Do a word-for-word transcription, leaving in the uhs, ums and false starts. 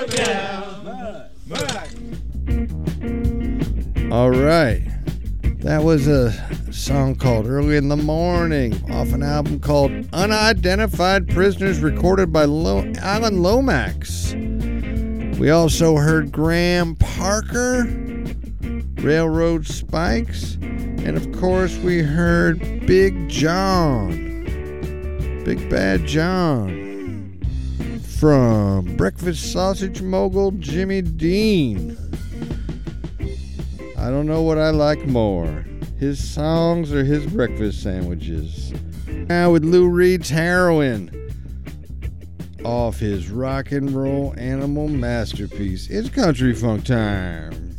All right. That was a song called Early in the Morning off an album called Unidentified Prisoners, recorded by Lo- Alan Lomax. We also heard Graham Parker, Railroad Spikes, and of course we heard Big John, Big Bad John, from breakfast sausage mogul Jimmy Dean. I don't know what I like more, his songs or his breakfast sandwiches. Now with Lou Reed's Heroin, off his rock and roll animal masterpiece. It's country funk time.